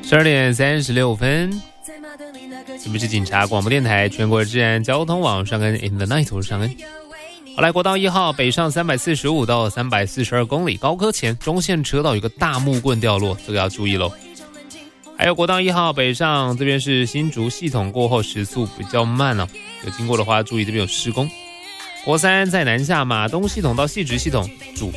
12点36分，这边是警察广播电台全国治安交通网上恩 In the Night， 我是上恩。好，来国道1号北上345到342公里，高科前中线车道有个大木棍掉落，这个要注意咯。还有国道1号北上，这边是新竹系统过后时速比较慢哦，有经过的话注意这边有施工。国3在南下马东系统到汐止系统主